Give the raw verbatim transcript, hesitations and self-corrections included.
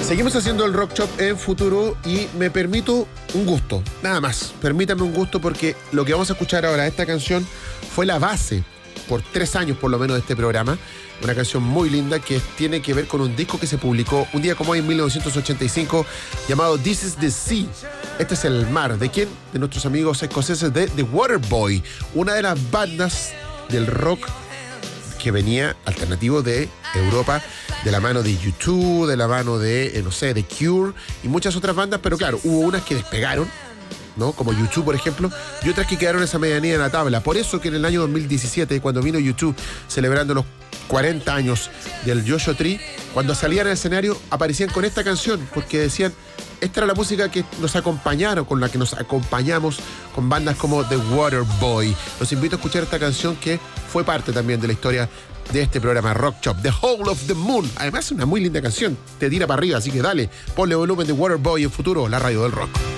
Seguimos haciendo el Rock Shop en Futuro y me permito un gusto, nada más. Permítame un gusto porque lo que vamos a escuchar ahora, esta canción, fue la base por tres años por lo menos de este programa. Una canción muy linda que tiene que ver con un disco que se publicó un día como hoy en mil novecientos ochenta y cinco llamado This is the Sea. Este es el mar. ¿De quién? De nuestros amigos escoceses de The Waterboy, una de las bandas del rock que venía alternativo de Europa, de la mano de U dos, de la mano de, eh, no sé, de Cure y muchas otras bandas, pero claro, hubo unas que despegaron, ¿no? Como U dos, por ejemplo, y otras que quedaron esa medianía en la tabla. Por eso que en el año dos mil diecisiete, cuando vino U dos celebrando los cuarenta años del Joshua Tree, cuando salían al escenario aparecían con esta canción, porque decían, esta era la música que nos acompañaron, con la que nos acompañamos con bandas como The Waterboy. Los invito a escuchar esta canción que fue parte también de la historia de este programa Rock Shop, The Hole of the Moon. Además es una muy linda canción, te tira para arriba, así que dale, ponle volumen de Waterboy en Futuro, la radio del rock.